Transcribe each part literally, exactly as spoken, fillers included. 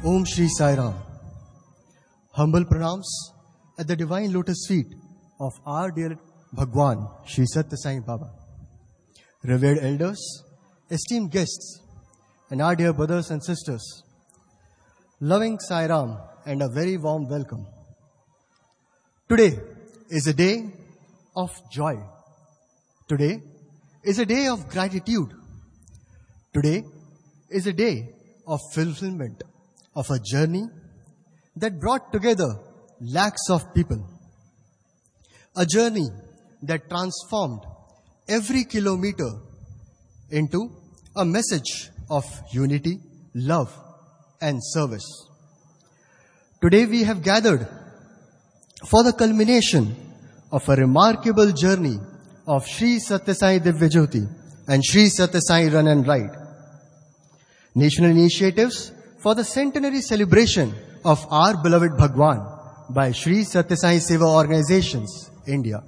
Om Shri Sai Ram. Humble pranams at the divine lotus feet of our dear Bhagwan Shri Satya Sai Baba. Revered elders, esteemed guests, and our dear brothers and sisters, loving Sai Ram and a very warm welcome. Today is a day of joy. Today is a day of gratitude. Today is a day of fulfillment of a journey that brought together lakhs of people. A journey that transformed every kilometer into a message of unity, love, and service. Today we have gathered for the culmination of a remarkable journey of Shri Satya Sai Divya Jyoti and Shri Satya Sai Run and Ride. National initiatives for the centenary celebration of our beloved Bhagwan by Shri Satya Sai Seva Organizations, India.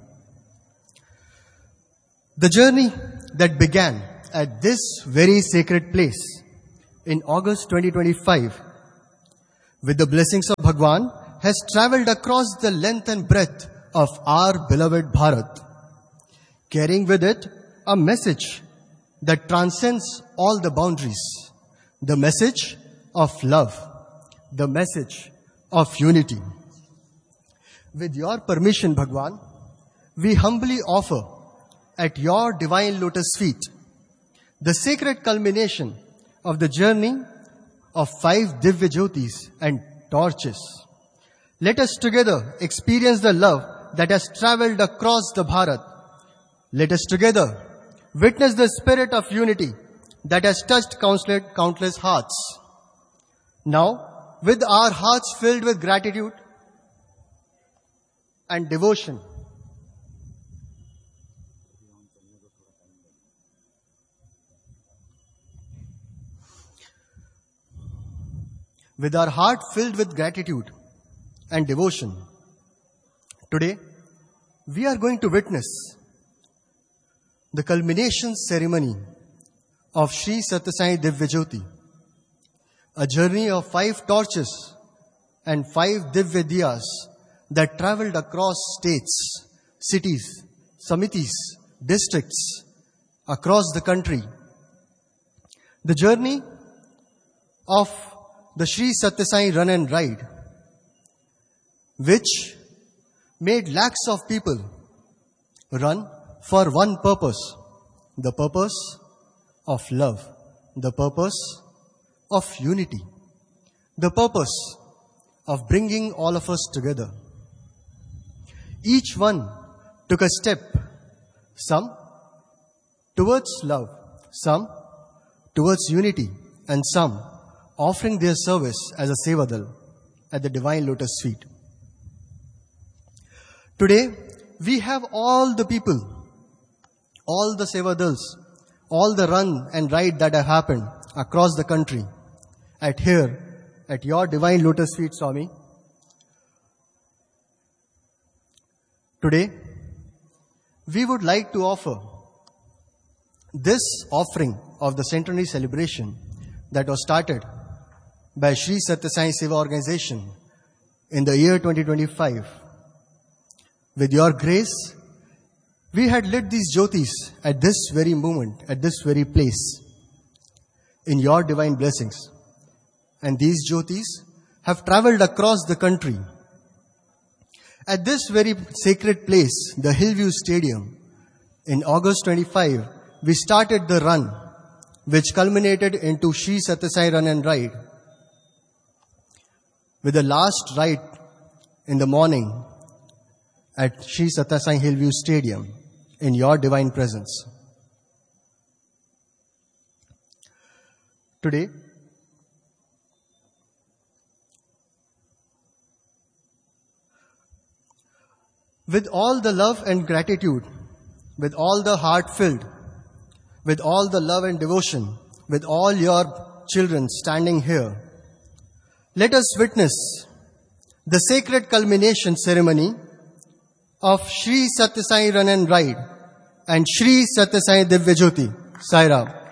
The journey that began at this very sacred place in August twenty twenty-five with the blessings of Bhagwan has travelled across the length and breadth of our beloved Bharat, carrying with it a message that transcends all the boundaries, the message of love, the message of unity. With your permission, Bhagwan, we humbly offer at your divine lotus feet the sacred culmination of the journey of five Divya Jyotis and torches. Let us together experience the love that has travelled across the Bharat. Let us together witness the spirit of unity that has touched countless, countless hearts. Now, with our hearts filled with gratitude and devotion, with our heart filled with gratitude and devotion, today we are going to witness the culmination ceremony of Shri Satya Sai Divya Jyoti, a journey of five torches and five Divya Diyas that travelled across states, cities, samitis, districts, across the country. The journey of the Shri Satya Sai Run and Ride, which made lakhs of people run for one purpose, the purpose of love, the purpose of unity, the purpose of bringing all of us together. Each one took a step, some towards love, some towards unity, and some offering their service as a Sevadal at the divine lotus feet. Today, we have all the people, all the Sevadals, all the run and ride that have happened across the country at here, at your divine lotus feet, Swami. Today, we would like to offer this offering of the centenary celebration that was started by Shri Satya Sai Seva Organization in the year twenty twenty-five. With your grace, we had lit these jyotis at this very moment, at this very place, in your divine blessings. And these jyotis have travelled across the country. At this very sacred place, the Hillview Stadium, in August twenty-five, we started the run, which culminated into Shri Satya Sai Run and Ride, with the last ride in the morning at Shri Satya Sai Hillview Stadium in your divine presence. Today, with all the love and gratitude, with all the heart filled, with all the love and devotion, with all your children standing here, let us witness the sacred culmination ceremony of Shri Satya Sai Run and Ride and Shri Satya Sai Divya Jyoti. Sai Ram.